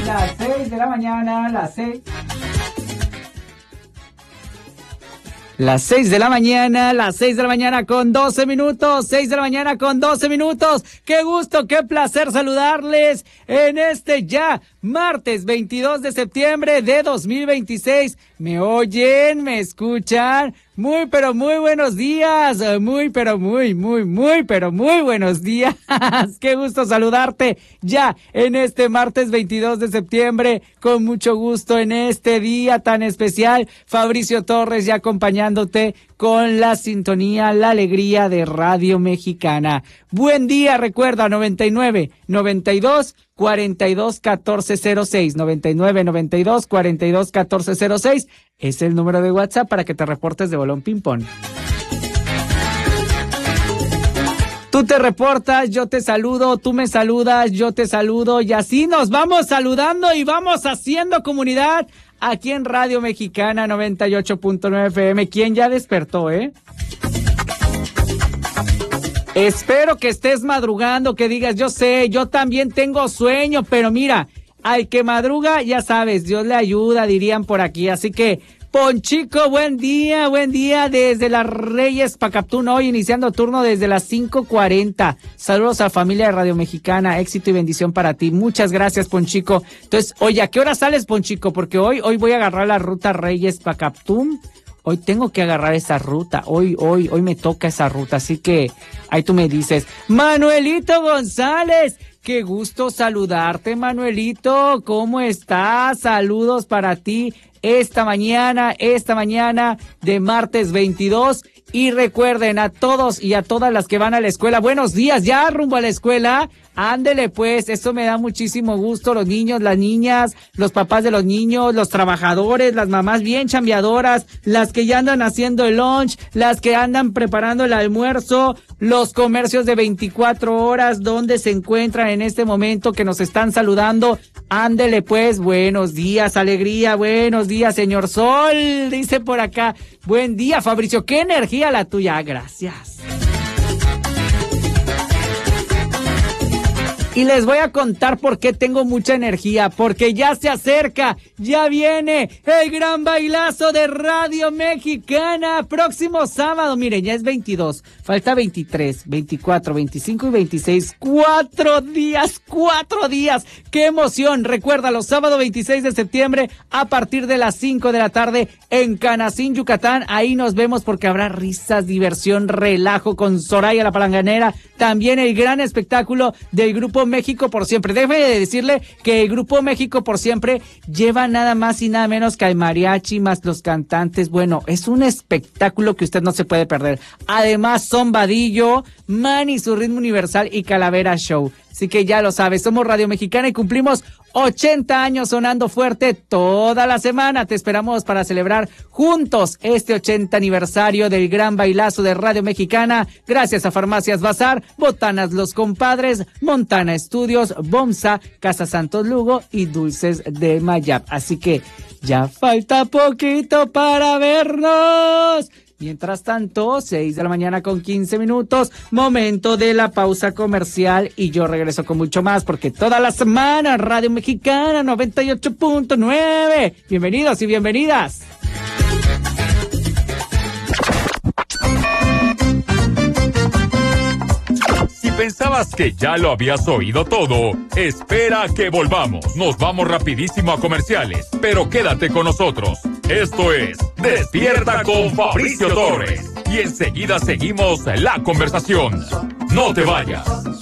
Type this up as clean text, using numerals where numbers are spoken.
Las 6 de la mañana, las 6. Las 6 de la mañana, las 6 de la mañana con 12 minutos, 6 de la mañana con 12 minutos. Qué gusto, qué placer saludarles en este ya martes 22 de septiembre de 2026. ¿Me oyen? ¿Me escuchan? Muy, pero muy buenos días. Muy, pero muy buenos días. Qué gusto saludarte ya en este martes 22 de septiembre. Con mucho gusto en este día tan especial. Fabricio Torres ya acompañándote con la sintonía, la alegría de Radio Mexicana. Buen día, recuerda 99 92 42 1406, 99 92 42 1406 es el número de WhatsApp para que te reportes de Bolón Ping Pong. Tú te reportas, yo te saludo, tú me saludas, yo te saludo y así nos vamos saludando y vamos haciendo comunidad aquí en Radio Mexicana 98.9 FM. ¿Quién ya despertó, Espero que estés madrugando, que digas, yo sé, yo también tengo sueño, pero mira, al que madruga, ya sabes, Dios le ayuda, dirían por aquí. Así que, Ponchico, buen día desde las Reyes Pacaptún, hoy iniciando turno desde las 5:40. Saludos a familia de Radio Mexicana, éxito y bendición para ti. Muchas gracias, Ponchico. Entonces, oye, ¿a qué hora sales, Ponchico? Porque hoy voy a agarrar la ruta Reyes Pacaptún. Hoy tengo que agarrar esa ruta, hoy me toca esa ruta, así que ahí tú me dices. Manuelito González, qué gusto saludarte, Manuelito, ¿cómo estás? Saludos para ti esta mañana de martes 22. Y recuerden a todos y a todas las que van a la escuela, buenos días, ya rumbo a la escuela. Ándele pues, eso me da muchísimo gusto, los niños, las niñas, los papás de los niños, los trabajadores, las mamás bien chambeadoras, las que ya andan haciendo el lunch, las que andan preparando el almuerzo, los comercios de 24 horas donde se encuentran en este momento que nos están saludando. Ándele pues, buenos días, alegría, buenos días, señor Sol, dice por acá. Buen día, Fabricio, qué energía la tuya, gracias. Y les voy a contar por qué tengo mucha energía, porque ya se acerca, ya viene el gran bailazo de Radio Mexicana, próximo sábado, miren, ya es 22, falta 23, 24, 25 y 26, 4 días, qué emoción, recuérdalo, sábado 26 de septiembre a partir de las 5 de la tarde en Canacín, Yucatán, ahí nos vemos porque habrá risas, diversión, relajo con Soraya la Palanganera, también el gran espectáculo del Grupo México por Siempre. Déjeme decirle que el Grupo México por Siempre lleva nada más y nada menos que al mariachi más los cantantes. Bueno, es un espectáculo que usted no se puede perder. Además, son Vadillo, Manny, su ritmo universal y Calavera Show. Así que ya lo sabes, somos Radio Mexicana y cumplimos 80 años sonando fuerte toda la semana. Te esperamos para celebrar juntos este 80 aniversario del gran bailazo de Radio Mexicana. Gracias a Farmacias Bazar, Botanas Los Compadres, Montana Estudios, Bomsa, Casa Santos Lugo y Dulces de Mayap. Así que ya falta poquito para vernos. Mientras tanto, 6 de la mañana con 15 minutos, momento de la pausa comercial y yo regreso con mucho más porque toda la semana Radio Mexicana 98.9. Bienvenidos y bienvenidas. Si pensabas que ya lo habías oído todo, espera que volvamos. Nos vamos rapidísimo a comerciales, pero quédate con nosotros. Esto es Despierta con Fabricio Torres. Y enseguida seguimos la conversación. No te vayas.